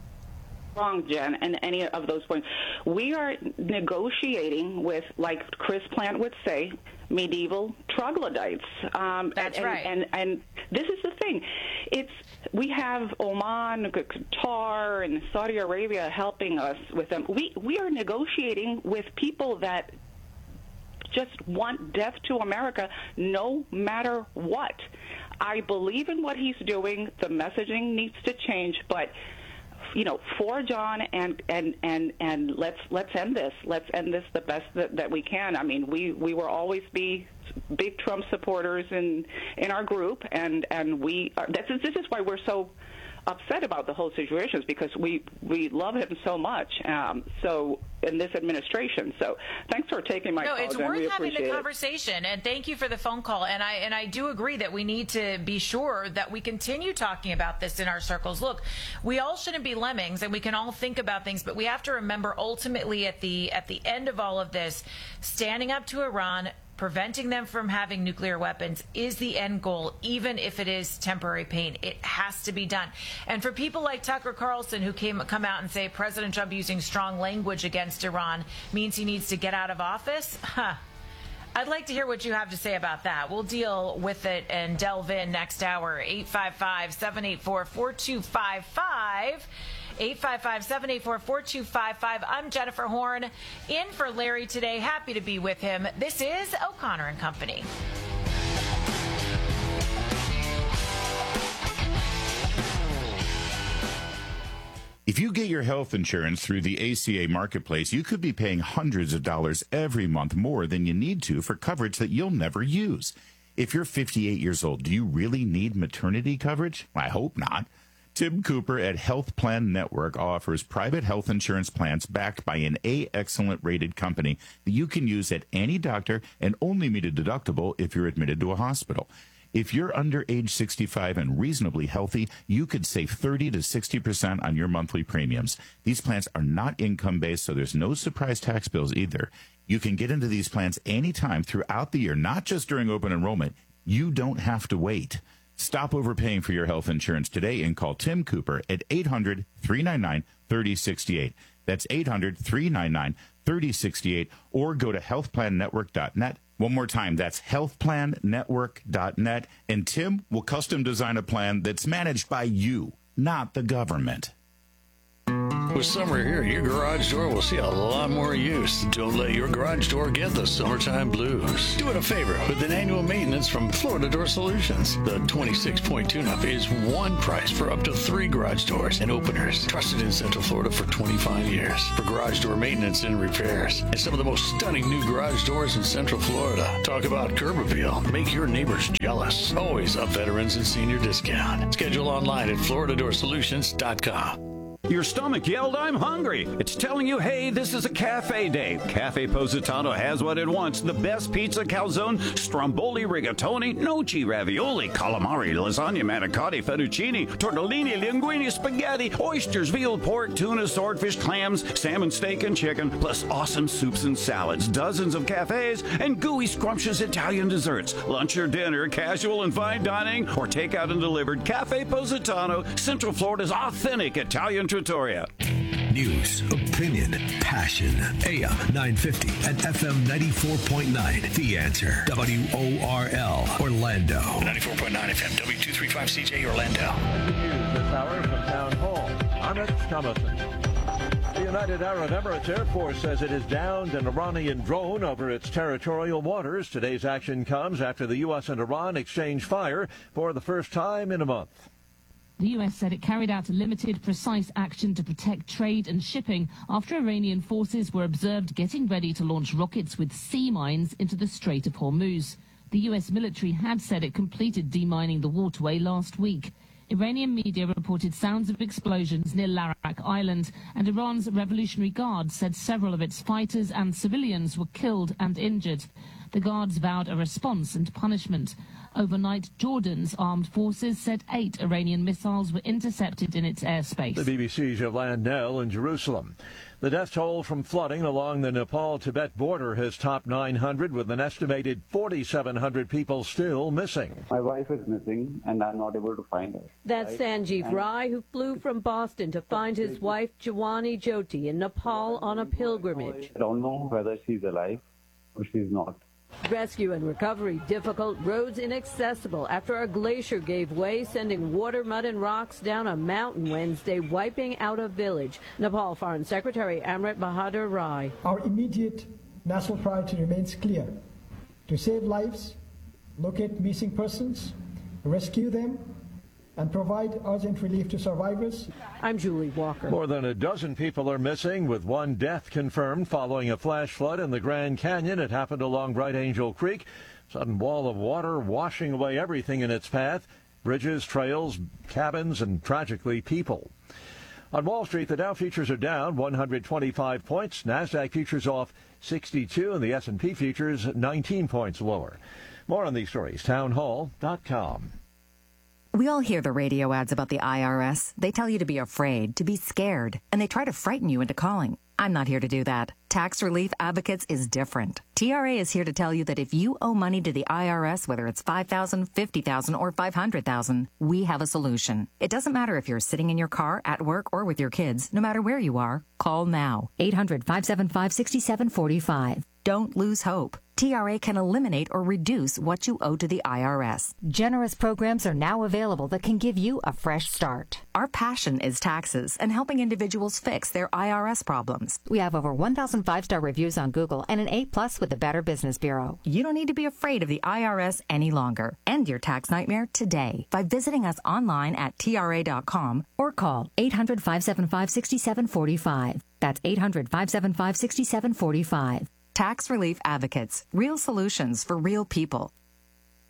Wrong, Jen, and any of those points. We are negotiating with, like Chris Plant would say, medieval troglodytes. Um, That's and, right. And, and, and this is the thing. It's we have Oman, Qatar, and Saudi Arabia helping us with them. We we are negotiating with people that just want death to America no matter what. I believe in what he's doing. The messaging needs to change, but you know, forge on and and and and let's let's end this. Let's end this the best that, that we can. I mean, we we will always be big Trump supporters in in our group, and and we are, this is this is why we're so upset about the whole situation, is because we we love him so much. Um, so in this administration. So thanks for taking my no, call. No, it's Jen. worth we having the it. conversation, and thank you for the phone call. And I and I do agree that we need to be sure that we continue talking about this in our circles. Look, we all shouldn't be lemmings, and we can all think about things, but we have to remember ultimately at the at the end of all of this, standing up to Iran, preventing them from having nuclear weapons is the end goal, even if it is temporary pain. It has to be done. And for people like Tucker Carlson, who came come out and say President Trump using strong language against Iran means he needs to get out of office, huh. I'd like to hear what you have to say about that. We'll deal with it and delve in next hour. eight five five, seven eight four, four two five five. eight five five, seven eight four, four two five five. I'm Jennifer Horn, in for Larry today. Happy to be with him. This is O'Connor and Company. If you get your health insurance through the A C A Marketplace, you could be paying hundreds of dollars every month more than you need to for coverage that you'll never use. If you're fifty-eight years old, do you really need maternity coverage? I hope not. Tim Cooper at Health Plan Network offers private health insurance plans backed by an A Excellent rated company that you can use at any doctor and only meet a deductible if you're admitted to a hospital. If you're under age sixty-five and reasonably healthy, you could save thirty to sixty percent on your monthly premiums. These plans are not income-based, so there's no surprise tax bills either. You can get into these plans anytime throughout the year, not just during open enrollment. You don't have to wait. Stop overpaying for your health insurance today and call Tim Cooper at eight hundred, three nine nine, three oh six eight. That's eight hundred, three nine nine, three oh six eight, or go to health plan network dot net. One more time, that's health plan network dot net, and Tim will custom design a plan that's managed by you, not the government. With summer here, your garage door will see a lot more use. Don't let your garage door get the summertime blues. Do it a favor with an annual maintenance from Florida Door Solutions. The twenty-six point tune-up is one price for up to three garage doors and openers. Trusted in Central Florida for twenty-five years for garage door maintenance and repairs. And some of the most stunning new garage doors in Central Florida. Talk about curb appeal. Make your neighbors jealous. Always a veterans and senior discount. Schedule online at florida door solutions dot com. Your stomach yelled, "I'm hungry." It's telling you, hey, this is a cafe day. Cafe Positano has what it wants. The best pizza, calzone, stromboli, rigatoni, gnocchi, ravioli, calamari, lasagna, manicotti, fettuccine, tortellini, linguine, spaghetti, oysters, veal, pork, tuna, swordfish, clams, salmon, steak, and chicken, plus awesome soups and salads, dozens of cafes, and gooey, scrumptious Italian desserts. Lunch or dinner, casual and fine dining, or takeout and delivered. Cafe Positano, Central Florida's authentic Italian Trattoria. News, opinion, passion. A M nine fifty and F M ninety-four point nine. The Answer. W O R L, Orlando. ninety-four point nine F M, W two thirty-five C J, Orlando. News this hour from Town Hall. I'm Rich Thomason. The United Arab Emirates Air Force says it has downed an Iranian drone over its territorial waters. Today's action comes after the U S and Iran exchanged fire for the first time in a month. The U S said it carried out a limited, precise action to protect trade and shipping after Iranian forces were observed getting ready to launch rockets with sea mines into the Strait of Hormuz. The U S military had said it completed demining the waterway last week. Iranian media reported sounds of explosions near Larak Island, and Iran's Revolutionary Guard said several of its fighters and civilians were killed and injured. The guards vowed a response and punishment. Overnight, Jordan's armed forces said eight Iranian missiles were intercepted in its airspace. The B B C's Yolande Knell in Jerusalem. The death toll from flooding along the Nepal-Tibet border has topped nine hundred, with an estimated forty-seven hundred people still missing. My wife is missing, and I'm not able to find her. That's Sanjeev Rai, who flew from Boston to find his wife, Jawani Jyoti, in Nepal on a pilgrimage. I don't know whether she's alive or she's not. Rescue and recovery difficult, roads inaccessible after a glacier gave way, sending water, mud, and rocks down a mountain Wednesday, wiping out a village. Nepal Foreign Secretary Amrit Bahadur Rai. Our immediate national priority remains clear: to save lives, locate missing persons, rescue them, and provide urgent relief to survivors. I'm Julie Walker. More than a dozen people are missing, with one death confirmed following a flash flood in the Grand Canyon. It happened along Bright Angel Creek. Sudden wall of water washing away everything in its path: bridges, trails, cabins, and tragically people. On Wall Street, the Dow futures are down one hundred twenty-five points. NASDAQ futures off sixty-two, and the S and P futures nineteen points lower. More on these stories, town hall dot com. We all hear the radio ads about the I R S. They tell you to be afraid, to be scared, and they try to frighten you into calling. I'm not here to do that. Tax Relief Advocates is different. T R A is here to tell you that if you owe money to the I R S, whether it's five thousand dollars, fifty thousand dollars, or five hundred thousand dollars, we have a solution. It doesn't matter if you're sitting in your car, at work, or with your kids. No matter where you are, call now. eight hundred, five seven five, six seven four five. Don't lose hope. T R A can eliminate or reduce what you owe to the I R S. Generous programs are now available that can give you a fresh start. Our passion is taxes and helping individuals fix their I R S problems. We have over one thousand five-star reviews on Google and an A plus with the Better Business Bureau. You don't need to be afraid of the I R S any longer. End your tax nightmare today by visiting us online at T R A dot com or call eight hundred, five seven five, six seven four five. That's eight hundred, five seven five, six seven four five. Tax Relief Advocates. Real solutions for real people.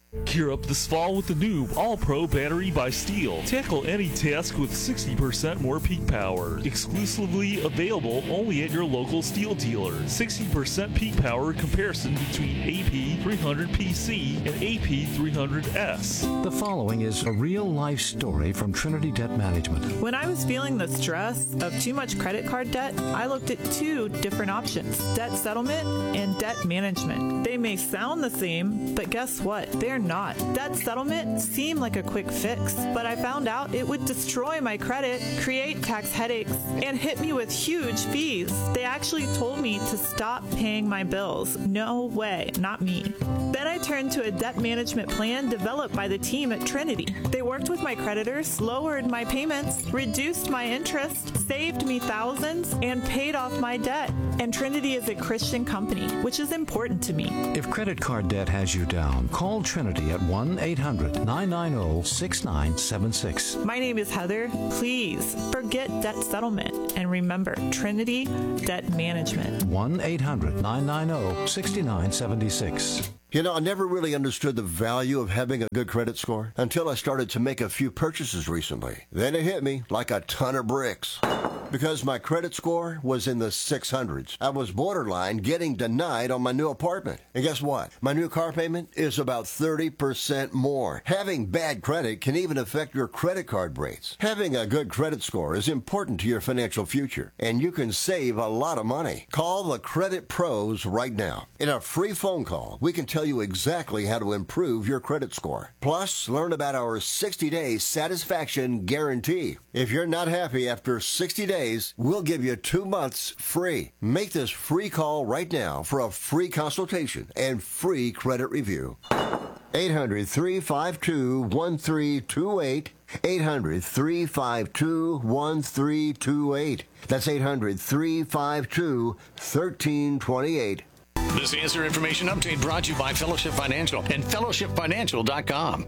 Gear up this fall with the new All-Pro battery by Steel. Tackle any task with sixty percent more peak power. Exclusively available only at your local Steel dealer. sixty percent peak power comparison between A P three hundred P C and A P three hundred S. The following is a real-life story from Trinity Debt Management. When I was feeling the stress of too much credit card debt, I looked at two different options, debt settlement and debt management. They may sound the same, but guess what? They're not. Debt settlement seemed like a quick fix, but I found out it would destroy my credit, create tax headaches, and hit me with huge fees. They actually told me to stop paying my bills. No way, not me. Then I turned to a debt management plan developed by the team at Trinity. They worked with my creditors, lowered my payments, reduced my interest, saved me thousands, and paid off my debt. And Trinity is a Christian company, which is important to me. If credit card debt has you down, call Trinity at one eight hundred nine nine zero six nine seven six. My name is Heather. Please forget debt settlement and remember Trinity Debt Management. one eight hundred nine nine zero six nine seven six. You know, I never really understood the value of having a good credit score until I started to make a few purchases recently. Then it hit me like a ton of bricks. Because my credit score was in the six hundreds. I was borderline getting denied on my new apartment. And guess what? My new car payment is about thirty percent more. Having bad credit can even affect your credit card rates. Having a good credit score is important to your financial future, and you can save a lot of money. Call the Credit Pros right now. In a free phone call, we can tell you exactly how to improve your credit score. Plus, learn about our sixty-day satisfaction guarantee. If you're not happy after sixty days, we'll give you two months free. Make this free call right now for a free consultation and free credit review. eight hundred three five two one three two eight. eight hundred three five two one three two eight. That's eight hundred three five two one three two eight. This Answer Information Update brought to you by Fellowship Financial and fellowship financial dot com.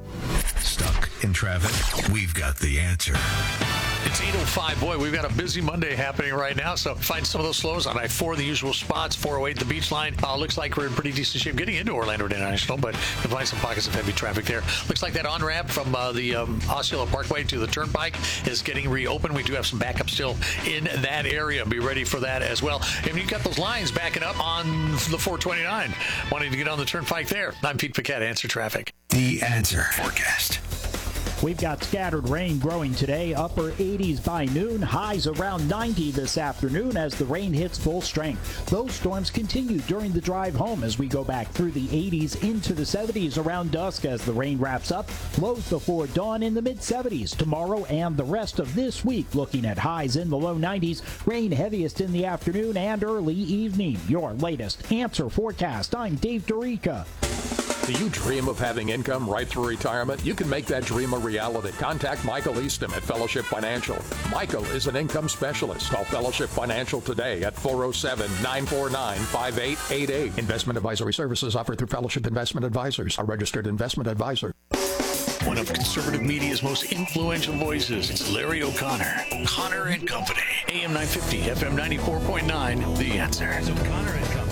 Stuck in traffic? We've got the answer. It's eight oh five. Boy, we've got a busy Monday happening right now, so find some of those slows on I four, the usual spots, four oh eight, the beach line. Uh, looks like we're in pretty decent shape getting into Orlando International, but you'll find some pockets of heavy traffic there. Looks like that on-ramp from uh, the um, Osceola Parkway to the Turnpike is getting reopened. We do have some backup still in that area. Be ready for that as well. And you've got those lines backing up on the four twenty-nine. Wanting to get on the Turnpike there. I'm Pete Paquette, Answer Traffic. The Answer Forecast. We've got scattered rain growing today, upper eighties by noon, highs around ninety this afternoon as the rain hits full strength. Those storms continue during the drive home as we go back through the eighties into the seventies around dusk as the rain wraps up. Lows before dawn in the mid seventies tomorrow and the rest of this week, looking at highs in the low nineties. Rain heaviest in the afternoon and early evening. Your latest Answer Forecast. I'm Dave Dorica. Do you dream of having income right through retirement? You can make that dream a reality. Contact Michael Easton at Fellowship Financial. Michael is an income specialist. Call Fellowship Financial today at four oh seven, nine four nine, five eight eight eight. Investment advisory services offered through Fellowship Investment Advisors, a registered investment advisor. One of conservative media's most influential voices. It's Larry O'Connor. Connor and Company. A M nine fifty, F M ninety-four point nine. The Answer. It's O'Connor and Company.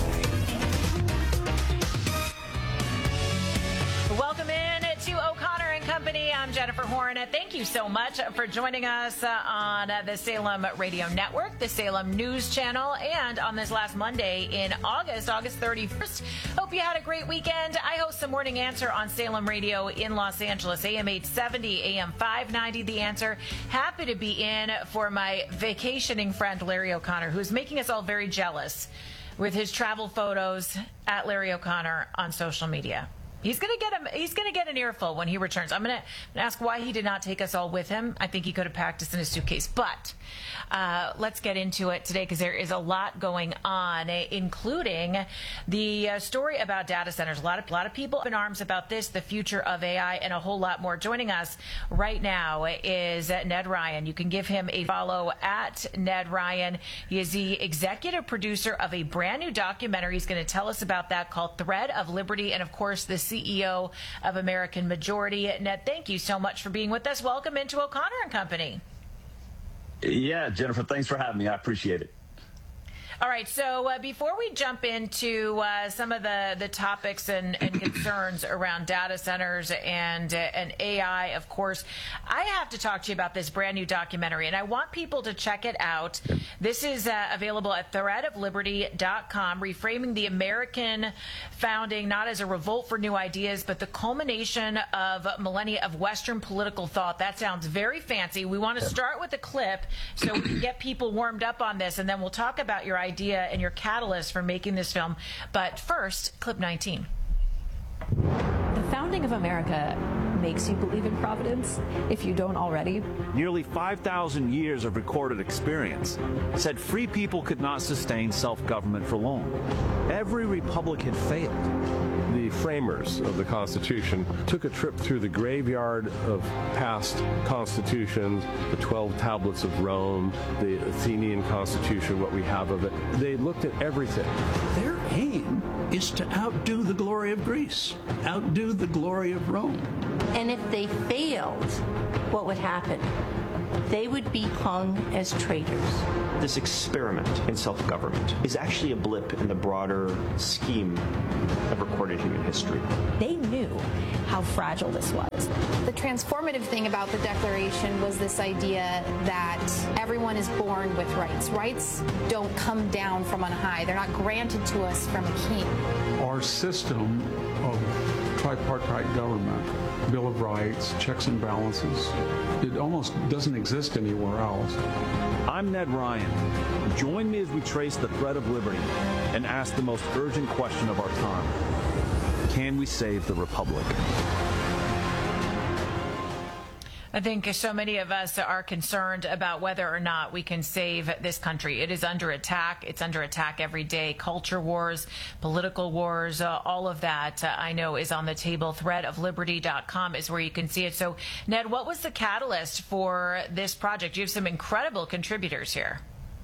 Welcome in to O'Connor and Company. I'm Jennifer Horn. Thank you so much for joining us uh, on uh, the Salem Radio Network, the Salem News Channel, and on this last Monday in August, August thirty-first. Hope you had a great weekend. I host the Morning Answer on Salem Radio in Los Angeles, A M eight seventy, A M five ninety, The Answer. Happy to be in for my vacationing friend, Larry O'Connor, who's making us all very jealous with his travel photos at Larry O'Connor on social media. He's gonna get him. He's gonna get an earful when he returns. I'm gonna ask why he did not take us all with him. I think he could have packed us in a suitcase. But uh, let's get into it today because there is a lot going on, including the uh, story about data centers. A lot of a lot of people up in arms about this, the future of A I, and a whole lot more. Joining us right now is Ned Ryan. You can give him a follow at Ned Ryan. He is the executive producer of a brand new documentary. He's going to tell us about that called Thread of Liberty, and of course the C E O of American Majority. Ned, thank you so much for being with us. Welcome into O'Connor and Company. Yeah, Jennifer, thanks for having me. I appreciate it. All right, so uh, before we jump into uh, some of the, the topics and, and concerns around data centers and, uh, and A I, of course, I have to talk to you about this brand new documentary, and I want people to check it out. This is uh, available at thread of liberty dot com, reframing the American founding not as a revolt for new ideas, but the culmination of millennia of Western political thought. That sounds very fancy. We want to start with a clip so we can get people warmed up on this, and then we'll talk about your idea and your catalyst for making this film. But first, clip nineteen. The founding of America makes you believe in providence, if you don't already. Nearly five thousand years of recorded experience said free people could not sustain self-government for long. Every republic had failed. The framers of the Constitution took a trip through the graveyard of past constitutions, the twelve tablets of Rome, the Athenian Constitution, what we have of it. They looked at everything. Their aim is to outdo the glory of Greece, outdo the glory of Rome. And if they failed, what would happen? They would be hung as traitors. This experiment in self-government is actually a blip in the broader scheme of recorded human history. They knew how fragile this was. The transformative thing about the Declaration was this idea that everyone is born with rights. Rights don't come down from on high. They're not granted to us from a king. Our system of tripartite government, Bill of Rights, checks and balances, it almost doesn't exist anywhere else. I'm Ned Ryan. Join me as we trace the thread of liberty and ask the most urgent question of our time. Can we save the Republic? I think so many of us are concerned about whether or not we can save this country. It is under attack. It's under attack every day. Culture wars, political wars, uh, all of that, uh, I know, is on the table. thread of liberty dot com is where you can see it. So, Ned, what was the catalyst for this project? You have some incredible contributors here.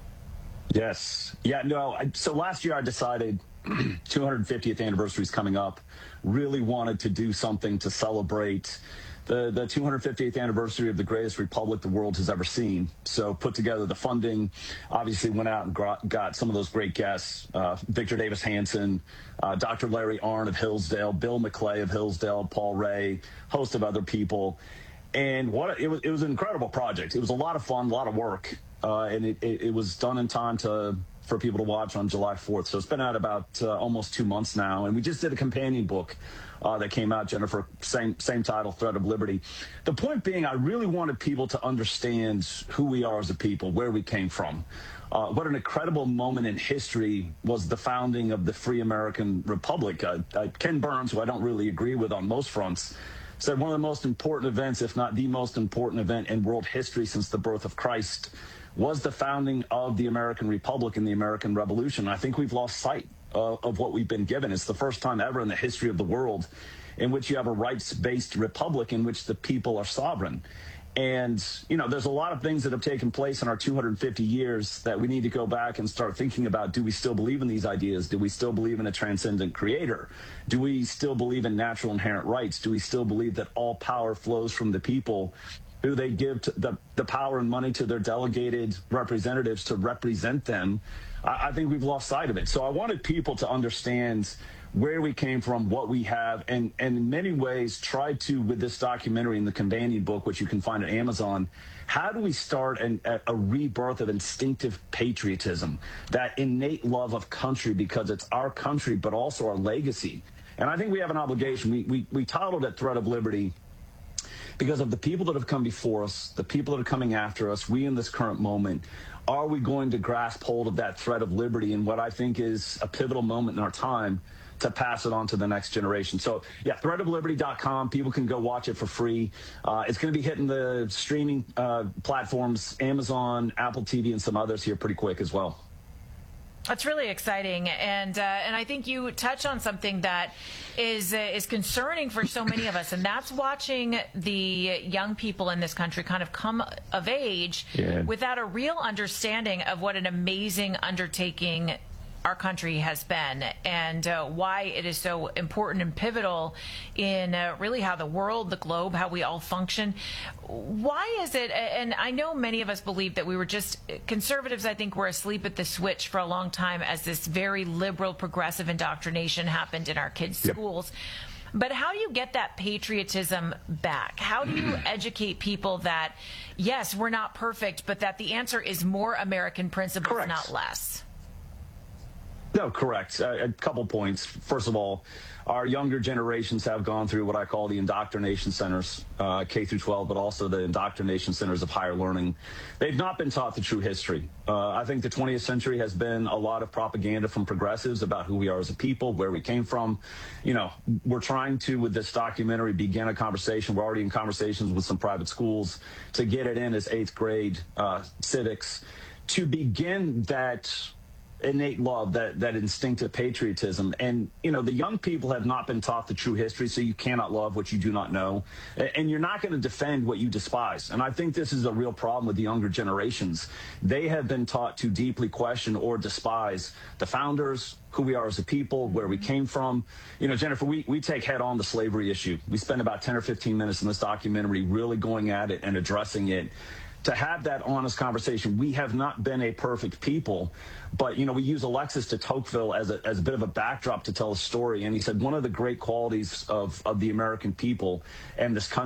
Yes. Yeah, no. I, so last year I decided two hundred fiftieth anniversary is coming up. Really wanted to do something to celebrate the, the two hundred fiftieth anniversary of the greatest republic the world has ever seen. So put together the funding, obviously went out and got, got some of those great guests, uh, Victor Davis Hanson, uh, Doctor Larry Arnn of Hillsdale, Bill McClay of Hillsdale, Paul Ray, host of other people. And what it was, it was an incredible project. It was a lot of fun, a lot of work, uh, and it, it, it was done in time to for people to watch on July fourth. So it's been out about uh, almost two months now. And we just did a companion book uh, that came out, Jennifer, same same title, Thread of Liberty. The point being, I really wanted people to understand who we are as a people, where we came from. Uh, what an incredible moment in history was the founding of the free American Republic. Uh, uh, Ken Burns, who I don't really agree with on most fronts, said one of the most important events, if not the most important event in world history since the birth of Christ, was the founding of the American Republic and the American Revolution. I think we've lost sight uh, of what we've been given. It's the first time ever in the history of the world in which you have a rights-based republic in which the people are sovereign. And, you know, there's a lot of things that have taken place in our two hundred fifty years that we need to go back and start thinking about. Do we still believe in these ideas? Do we still believe in a transcendent creator? Do we still believe in natural inherent rights? Do we still believe that all power flows from the people, who they give to the, the power and money to their delegated representatives to represent them? I, I think we've lost sight of it. So I wanted people to understand where we came from, what we have, and, and in many ways try to, with this documentary and the companion book, which you can find at Amazon, how do we start an, a rebirth of instinctive patriotism, that innate love of country because it's our country, but also our legacy. And I think we have an obligation. We, we, we titled it Thread of Liberty because of the people that have come before us, the people that are coming after us, we in this current moment. Are we going to grasp hold of that thread of liberty in what I think is a pivotal moment in our time to pass it on to the next generation? So, yeah, thread of liberty dot com. People can go watch it for free. Uh, it's going to be hitting the streaming uh, platforms, Amazon, Apple T V, and some others here pretty quick as well. That's really exciting, and uh, and I think you touch on something that is uh, is concerning for so many of us, and that's watching the young people in this country kind of come of age yeah. without a real understanding of what an amazing undertaking our country has been and uh, why it is so important and pivotal in uh, really how the world, the globe, how we all function. Why is it, and I know many of us believe that we were just, conservatives I think were asleep at the switch for a long time as this very liberal, progressive indoctrination happened in our kids' Yep. schools. But how do you get that patriotism back? How do you educate people that, yes, we're not perfect, but that the answer is more American principles, Correct. not less? No, correct. Uh, a couple points. First of all, our younger generations have gone through what I call the indoctrination centers, uh, K through twelve, but also the indoctrination centers of higher learning. They've not been taught the true history. Uh, I think the twentieth century has been a lot of propaganda from progressives about who we are as a people, where we came from. You know, we're trying to, with this documentary, begin a conversation. We're already in conversations with some private schools to get it in as eighth grade uh, civics, to begin that innate love, that that instinctive patriotism. And you know, the young people have not been taught the true history, so you cannot love what you do not know, and you're not going to defend what you despise. And I think this is a real problem with the younger generations. They have been taught to deeply question or despise the founders, who we are as a people, where we came from. You know, Jennifer, we, we take head on the slavery issue. We spend about ten or fifteen minutes in this documentary really going at it and addressing it. To have that honest conversation, we have not been a perfect people, but, you know, we use Alexis de Tocqueville as a, as a bit of a backdrop to tell a story. And he said one of the great qualities of, of the American people and this country